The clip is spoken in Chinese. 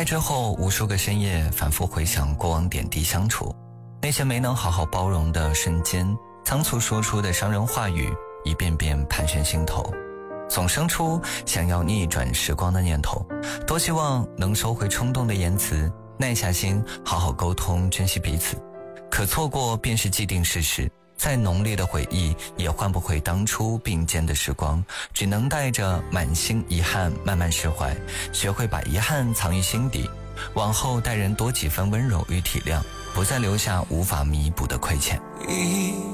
之后，无数个深夜反复回想过往点滴相处，那些没能好好包容的瞬间，仓促说出的伤人话语，一遍遍盘旋心头，总生出想要逆转时光的念头。多希望能收回冲动的言辞，耐下心好好沟通，珍惜彼此。可错过便是既定事实，再浓烈的回忆也换不回当初并肩的时光，只能带着满心遗憾慢慢释怀，学会把遗憾藏于心底，往后待人多几分温柔与体谅，不再留下无法弥补的亏欠。